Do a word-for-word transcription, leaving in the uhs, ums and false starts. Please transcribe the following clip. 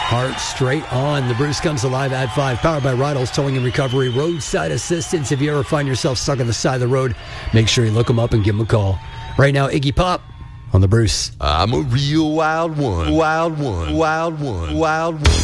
Heart straight on. The Bruce comes alive at five. Powered by Rydell's Towing and Recovery. Roadside assistance. If you ever find yourself stuck on the side of the road, make sure you look them up and give them a call. Right now, Iggy Pop on the Bruce. I'm a real wild one. Wild one. Wild one. Wild one.